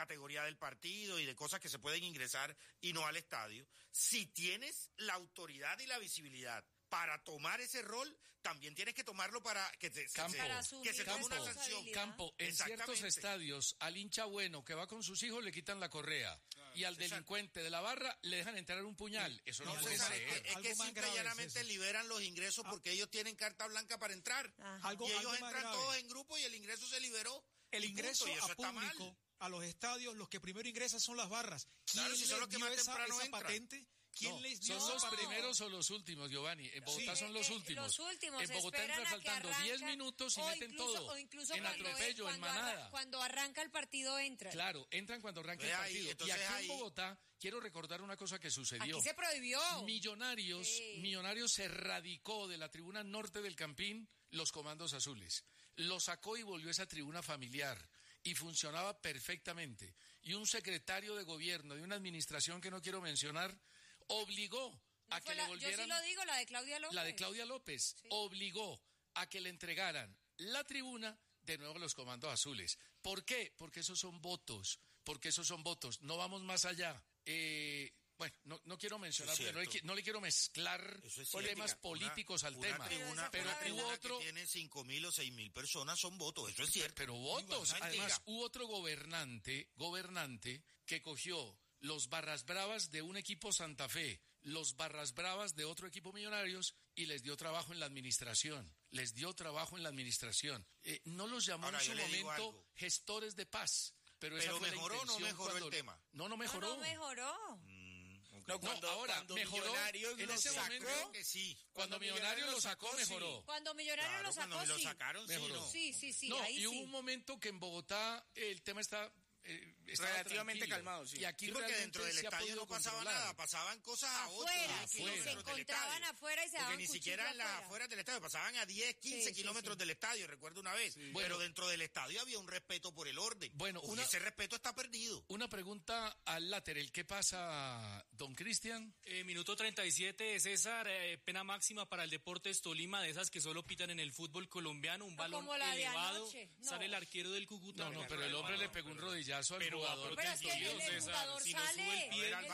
categoría del partido y de cosas que se pueden ingresar y no al estadio. Si tienes la autoridad y la visibilidad para tomar ese rol, también tienes que tomarlo para que se tome una sanción. Campo, en ciertos estadios, al hincha bueno que va con sus hijos le quitan la correa, y al delincuente de la barra le dejan entrar un puñal. Eso no puede ser. Es que simple y llanamente liberan los ingresos porque ellos tienen carta blanca para entrar. Y ellos entran todos en grupo y el ingreso se liberó. El ingreso a público, a los estadios, los que primero ingresan son las barras. Claro, si son los que más temprano entran. Patente? ¿Quién les dio? ¿Son los primeros o los últimos, Giovanni? En Bogotá son los últimos. Los últimos. En Bogotá entran faltando 10 minutos y meten todo. O incluso en atropello, en manada. Cuando arranca el partido entran. Claro, entran cuando arranca el partido. Y aquí en Bogotá, quiero recordar una cosa que sucedió. Aquí se prohibió. Millonarios se radicó de la tribuna norte del Campín los comandos azules. Lo sacó y volvió a esa tribuna familiar. Y funcionaba perfectamente. Y un secretario de gobierno de una administración que no quiero mencionar obligó a que le volvieran... Yo sí lo digo, la de Claudia López. La de Claudia López, sí. Obligó a que le entregaran la tribuna de nuevo a los comandos azules. ¿Por qué? Porque esos son votos, no vamos más allá. Bueno, no quiero mencionar, no le quiero mezclar temas políticos al tema. Pero hubo otro que tiene 5.000 o 6.000 personas, son votos, eso es cierto. Pero votos, además hubo otro gobernante que cogió los barras bravas de un equipo Santa Fe, los barras bravas de otro equipo Millonarios y les dio trabajo en la administración. No los llamó en su momento gestores de paz. Pero mejoró o no mejoró el tema. No mejoró. Cuando Millonarios en ese momento que sí. Cuando Millonarios lo sacó, mejoró. Sí. Cuando Millonarios lo sacó, cuando me lo sacaron, mejoró. Sí. No, ahí y hubo un momento que en Bogotá el tema está relativamente calmado, sí. Y aquí porque dentro del estadio no pasaba nada, pasaban cosas afuera, se encontraban afuera y se daban porque ni siquiera en las afueras del estadio, pasaban a 10, 15 kilómetros del estadio, recuerdo una vez. Sí. Pero dentro del estadio había un respeto por el orden. Bueno, ese respeto está perdido. Una pregunta al lateral, ¿qué pasa, don Cristian? Minuto 37, César, pena máxima para el Deportes Tolima, de esas que solo pitan en el fútbol colombiano, un balón elevado, sale el arquero del Cúcuta. No, pero el hombre le pegó un rodillazo al jugador. Pero es que el jugador sale.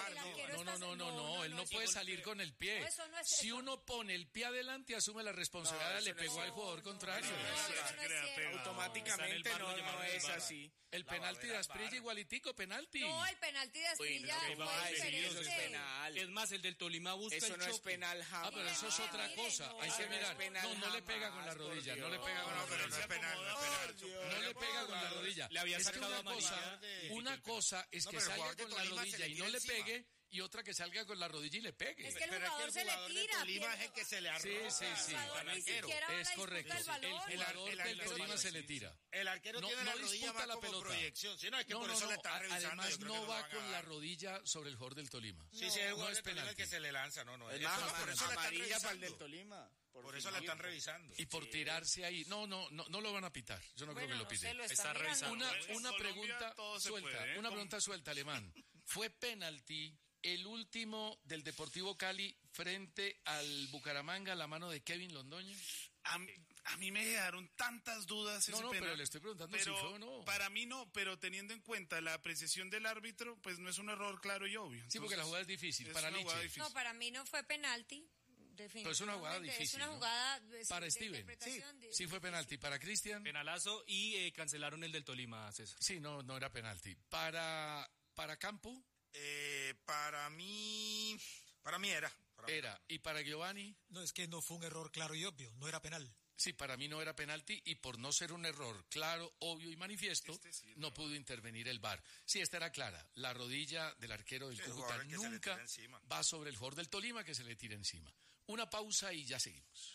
No, él no puede salir con el pie. Si uno pone el pie adelante, asume la responsabilidad, le pegó al jugador contrario. Automáticamente no es así. El penalti de Asprilla igualitico, penalti. No, el penalti de Asprilla fue diferente. Es más, el del Tolima busca el choque. Eso no es penal jamás. Pero eso es otra cosa. Hay que mirar. No le pega con la rodilla. No le pega con la rodilla. Pero no es penal. No le pega con la rodilla. Le había sacado amarilla. Una cosa es que salga con la rodilla y no le pegue, y otra que salga con la rodilla y le pegue. Es que el jugador se le tira. Tolima es el que se le arroja. Sí. Es correcto. El jugador del Tolima se le tira. El arquero tiene la rodilla más como proyección. Sí, no, es que por eso le está revisando. Además no va con la rodilla sobre el jugador del Tolima. Sí, es el jugador del Tolima el que se le lanza. No. Es más, por eso amarilla para el del Tolima. Por eso la están revisando. Y por tirarse ahí. No lo van a pitar. Yo no creo que lo piten. Está revisando. Una pregunta suelta. Una pregunta suelta, Alemán. ¿Fue penalti el último del Deportivo Cali frente al Bucaramanga a la mano de Kevin Londoño? A mí me dejaron tantas dudas ese penal. Pero le estoy preguntando si fue o no. Para mí no, pero teniendo en cuenta la apreciación del árbitro, pues no es un error claro y obvio. Sí, porque la jugada es difícil. Para Nietzsche. No, para mí no fue penalti. Pero es una jugada difícil. Es una jugada para Steven. Sí fue penalti. Para Cristian. Penalazo y cancelaron el del Tolima, César. Sí, no era penalti. Para Campo. Para mí era. ¿Y para Giovanni? No, es que no fue un error claro y obvio, no era penal. Sí, para mí no era penalti y por no ser un error claro, obvio y manifiesto, no pudo intervenir el VAR. Sí, esta era clara. La rodilla del arquero del Cúcuta nunca va sobre el jugador del Tolima que se le tira encima. Una pausa y ya seguimos.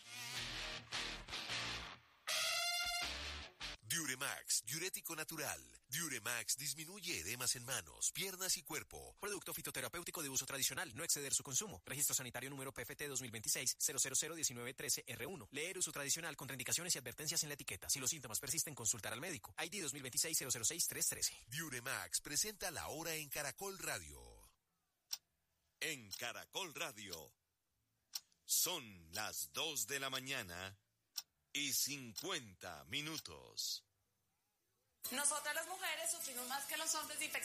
Diuremax, diurético natural. Diuremax disminuye edemas en manos, piernas y cuerpo. Producto fitoterapéutico de uso tradicional, no exceder su consumo. Registro sanitario número PFT 2026-0001913-R1. Leer uso tradicional, contraindicaciones y advertencias en la etiqueta. Si los síntomas persisten, consultar al médico. ID 2026-006-313. Diuremax presenta la hora en Caracol Radio. En Caracol Radio. Son las 2 de la mañana y 50 minutos. Nosotras las mujeres sufrimos más que los hombres de infección.